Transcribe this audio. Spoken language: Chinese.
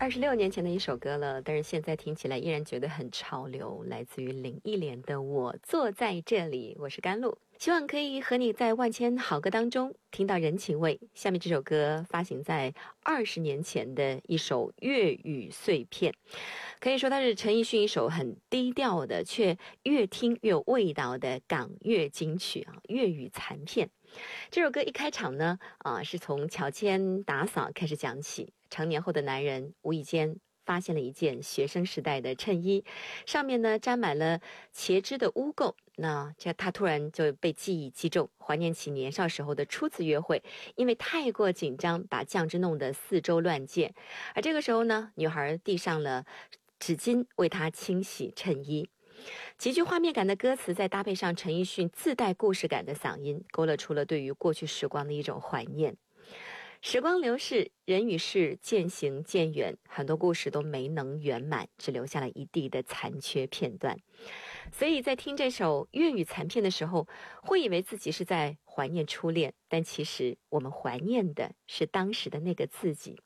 26年前的一首歌了，但是现在听起来依然觉得很潮流，来自于林忆莲的《我坐在这里》，我是甘露，希望可以和你在万千好歌当中听到人情味。下面这首歌发行在20年前的一首粤语碎片，可以说它是陈奕迅一首很低调的，却越听越有味道的港乐金曲啊，粤语残片。这首歌一开场呢，是从乔迁打扫开始讲起。成年后的男人无意间发现了一件学生时代的衬衣，上面呢沾满了茄汁的污垢。那这他突然就被记忆击中，怀念起年少时候的初次约会，因为太过紧张，把酱汁弄得四周乱溅。而这个时候呢，女孩递上了纸巾为他清洗衬衣。极具画面感的歌词，再搭配上陈奕迅自带故事感的嗓音，勾勒出了对于过去时光的一种怀念。时光流逝，人与事渐行渐远，很多故事都没能圆满，只留下了一地的残缺片段。所以在听这首粤语残片的时候，会以为自己是在怀念初恋，但其实我们怀念的是当时的那个自己。